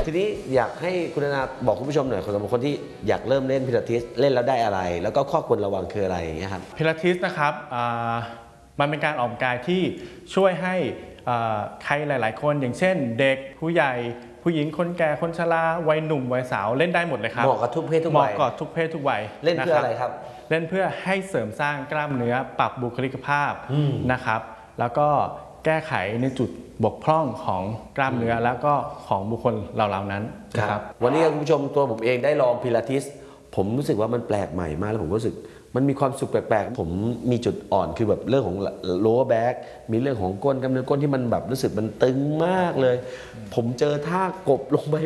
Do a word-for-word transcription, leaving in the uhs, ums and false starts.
ทีนี้อยากให้คุณนาบอกคุณผู้ชมหน่อยสำหรับคนที่อยากเริ่มเล่นพิลาทิสเล่นแล้วได้อะไร แล้วก็ข้อควรระวังคืออะไรอย่างเงี้ยครับพิลาทิสนะครับมันเป็นการออกกำลังกายที่ช่วยให้ใครหลายๆคนอย่างเช่นเด็กผู้ใหญ่ผู้หญิงคนแก่คนชราวัยหนุ่มวัยสาวเล่นได้หมดเลยครับเหมาะกับทุกเพศทุกวัยเหมาะกับทุกเพศทุกวัยเล่นเพื่ออะไรครับเล่นเพื่อให้เสริมสร้างกล้ามเนื้อปรับบุคลิกภาพนะครับแล้วก็แก้ไขในจุดบกพร่องของกล้ามเนื้อแล้วก็ของบุคคลเหล่านั้นนะครับวันนี้คุณผู้ชมตัวผมเองได้ลองพิลาทิสผมรู้สึกว่ามันแปลกใหม่มากแล้วผมรู้สึกมันมีความสุขแปลกๆผมมีจุดอ่อนคือแบบเรื่องของ lower back มีเรื่องของก้นกล้ามเนื้อก้นที่มันแบบรู้สึกมันตึงมากเลยผมเจอท่ากบลงไป